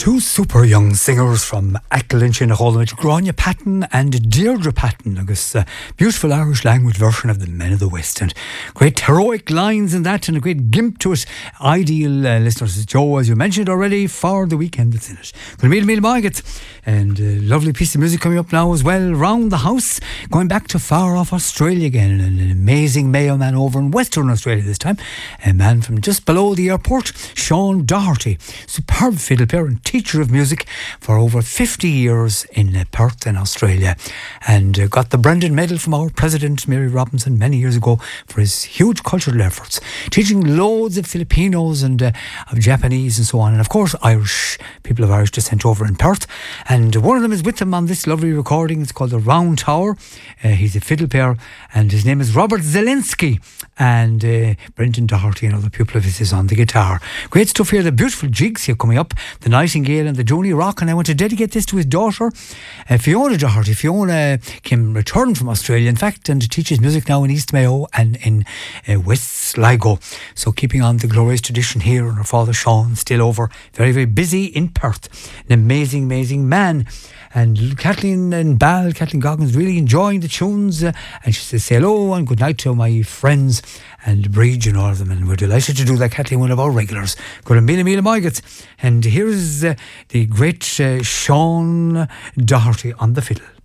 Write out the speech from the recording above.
Two super young singers from Acklinch in Holland, Grania Patton and Deirdre Patton, agus beautiful Irish language version of the Men of the West, and great heroic lines in that and a great gimp to it. Ideal listeners, Joe, as you mentioned already, for the weekend that's in it. Mil Margaret, and a lovely piece of music coming up now as well, Round the House, going back to far off Australia again, and an amazing Mayo man over in Western Australia this time, a man from just below the airport, Sean Doherty, superb fiddle player and teacher of music for over 50 years in Perth in Australia, and got the Brendan Medal from our President Mary Robinson many years ago for his huge cultural efforts, teaching loads of Filipinos and of Japanese and so on, and of course Irish, people of Irish descent over in Perth, and one of them is with him on this lovely recording. It's called The Round Tower. He's a fiddle player and his name is Robert Zelensky, and Brendan Doherty, another pupil of his, is on the guitar. Great stuff here, the beautiful jigs here coming up, the Nightingale and the Joni Rock, and I want to dedicate this to his daughter, Fiona Doherty. Fiona came returned from Australia, in fact, and teaches music now in East Mayo and in West Sligo. So keeping on the glorious tradition here, and her father Sean still over, very, very busy in Perth. An amazing, amazing man. And Kathleen Goggins really enjoying the tunes, and she says say hello and good night to my friends and Bridge and all of them, and we're delighted to do that. Kathleen, one of our regulars. Good a mille Margats. And here's the great Sean Doherty on the fiddle.